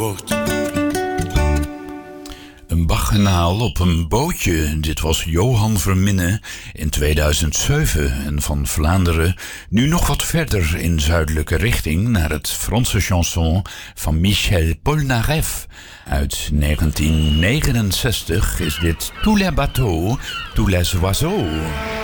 Een bacchanal op een bootje. Dit was Johan Verminne in 2007. En van Vlaanderen nu nog wat verder in zuidelijke richting naar het Franse chanson van Michel Polnareff. Uit 1969 is dit Tous les bateaux, tous les oiseaux.